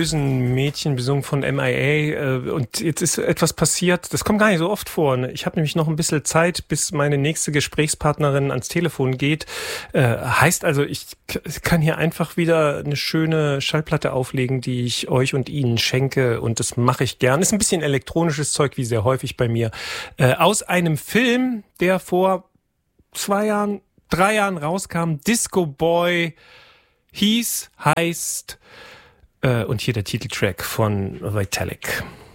bösen Mädchen, besungen von MIA. Und jetzt ist etwas passiert, das kommt gar nicht so oft vor. Ne? Ich habe nämlich noch ein bisschen Zeit, bis meine nächste Gesprächspartnerin ans Telefon geht. Heißt also, ich kann hier einfach wieder eine schöne Schallplatte auflegen, die ich euch und Ihnen schenke. Und das mache ich gern. Ist ein bisschen elektronisches Zeug, wie sehr häufig bei mir. Aus einem Film, der vor 3 Jahren rauskam, Disco Boy heißt, und hier der Titeltrack von Vitalik.